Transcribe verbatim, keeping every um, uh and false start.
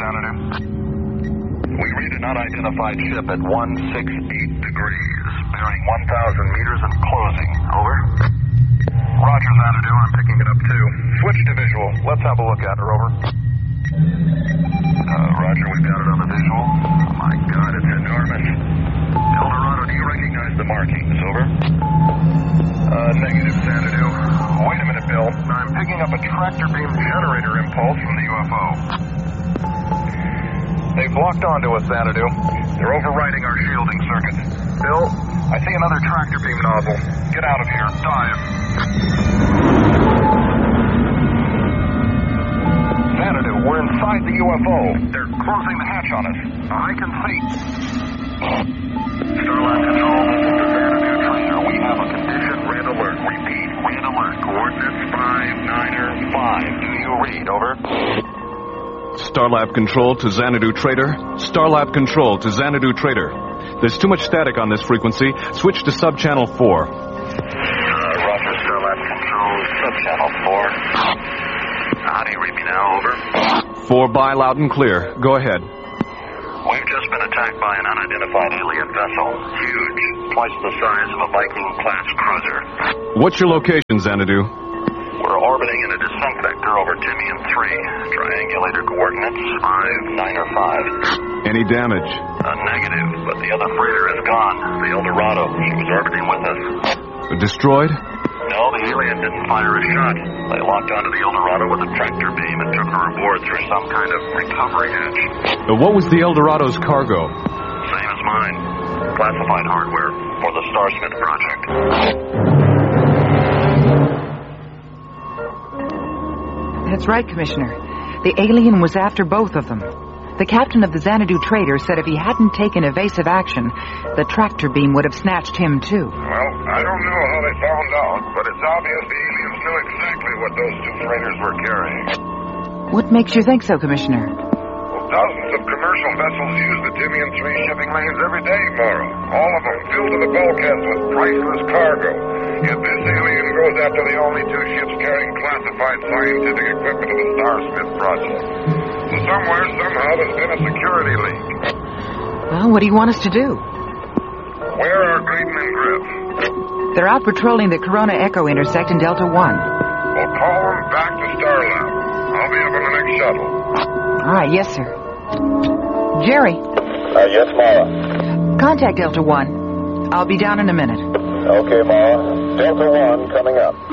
Xanadu. We read an unidentified ship at one sixty-eight degrees, bearing one thousand meters and closing. Over. Roger, Xanadu. I'm picking it up, too. Switch to visual. Let's have a look at her. Over. Uh, Roger, we've got it on the visual. Oh, my God, it's enormous. El Dorado, do you recognize the markings? Over. Uh, negative, Xanadu. Wait a minute, Bill. I'm picking up a tractor beam generator impulse from the U F O. They've locked onto us, Xanadu. They're overriding our shielding circuits. Bill, I see another tractor beam nozzle. Get out of here. Dive. Xanadu, we're inside the U F O. They're closing the hatch on us. I can see. Starlab Control, this is the Xanadu trainer. We have a condition red alert. Repeat, red alert. Coordinates five niner five. Do you read? Over. Starlab Control to Xanadu Trader. Starlab Control to Xanadu Trader. There's too much static on this frequency. Switch to sub-channel four. Uh, Roger, Starlab Control, sub-channel four. How do you read me now? Over. Four by, loud and clear. Go ahead. We've just been attacked by an unidentified alien vessel. Huge. Twice the size of a Viking-class cruiser. What's your location, Xanadu? We're orbiting in a descent vector over Timian three. Triangulator coordinates five niner five. Any damage? A negative, but the other freighter is gone. The El Dorado. She was orbiting with us. Destroyed? No, the alien didn't fire a shot. They locked onto the El Dorado with a tractor beam and took her aboard through some kind of recovery hatch. Uh, what was the El Dorado's cargo? Same as mine. Classified hardware for the Starsmith project. That's right, Commissioner. The alien was after both of them. The captain of the Xanadu Trader said if he hadn't taken evasive action, the tractor beam would have snatched him, too. Well, I don't know how they found out, but it's obvious the aliens knew exactly what those two freighters were carrying. What makes you think so, Commissioner? Well, dozens of commercial vessels use the Timian three shipping lanes every day, Mara. All of them filled to the bulkheads with priceless cargo. Yet this alien goes after the only two ships carrying classified scientific equipment of the Starsmith project. So somewhere, somehow, there's been a security leak. Well, what do you want us to do? Where are Grayton and Griff? They're out patrolling the Corona Echo intersect in Delta one. Well, call them back to Starlab. I'll be up on the next shuttle. All right, yes, sir. Jerry. Uh, yes, Mara. Contact Delta one. I'll be down in a minute. Okay, Mara. Delta one coming up.